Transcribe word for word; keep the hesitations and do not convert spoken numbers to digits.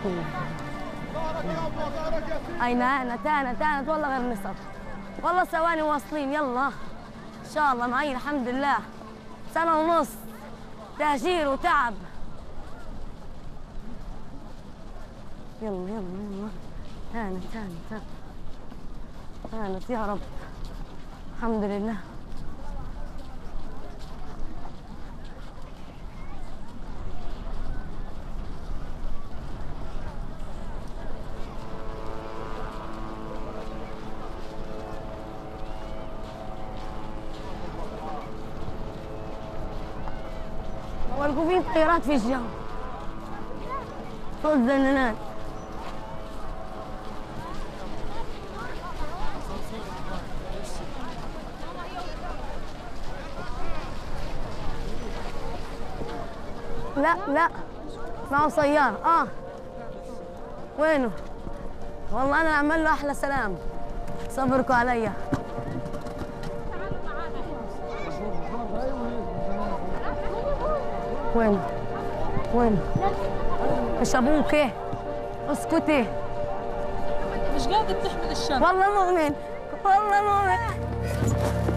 أين أنا تانا تانا والله غير نصف. والله ثواني واصلين. يلا إن شاء الله معي الحمد لله. سنة ونص تهجير وتعب. يلا يلا يلا تانا تانا تانا تانت يا رب. الحمد لله. واقفين طيارات في الجو فوق الزنانات. لا لا معه سيارة. اه وينه؟ والله انا اعمل له احلى سلام. صبركوا عليا. وين وين مش ابوك؟ ايه اسكتي. مش قادر تحمل الشنطة. والله مؤمن والله مؤمن.